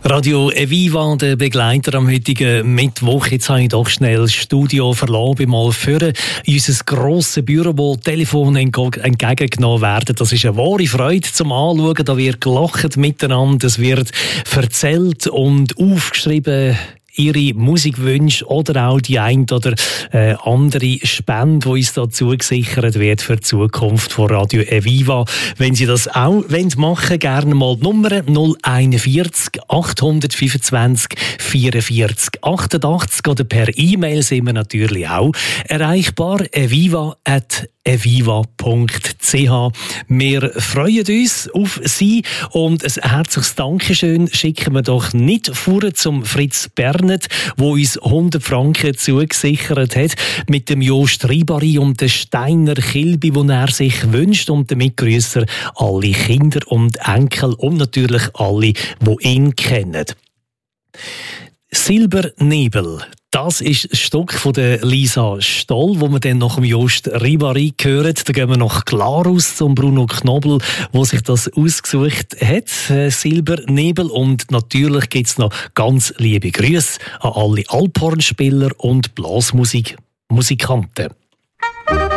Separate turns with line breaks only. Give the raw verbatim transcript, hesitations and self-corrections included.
Radio Eviva, der Begleiter am heutigen Mittwoch. Jetzt habe ich doch schnell das Studio verlassen, bin mal vorne in unser grosses Büro, wo Telefone entgegengenommen werden. Das ist eine wahre Freude zum Anschauen. Da wird gelacht miteinander, es wird erzählt und aufgeschrieben, Ihre Musikwünsche oder auch die ein oder äh, andere Spende, die uns dazu gesichert wird für die Zukunft von Radio Eviva. Wenn Sie das auch machen wollen, gerne mal die Nummer null einundvierzig achthundertfünfundzwanzig vierundvierzig achtundachtzig oder per E-Mail sind wir natürlich auch erreichbar. eviva at eviva punkt c h. Wir freuen uns auf Sie und ein herzliches Dankeschön schicken wir doch nicht vor zum Fritz Bernet, wo uns hundert Franken zugesichert hat, mit dem Jost Ribari und dem Steiner Kilby, den er sich wünscht. Und damit grüßt er alle Kinder und Enkel und natürlich alle, die ihn kennen. Silbernebel. Das ist ein Stück von der Lisa Stoll, wo wir dann nach dem Jost Ribari hören. Da gehen wir nach Glarus zum Bruno Knobel, der sich das ausgesucht hat. Silbernebel. Und natürlich gibt es noch ganz liebe Grüße an alle Alphornspieler und Blasmusikmusikanten.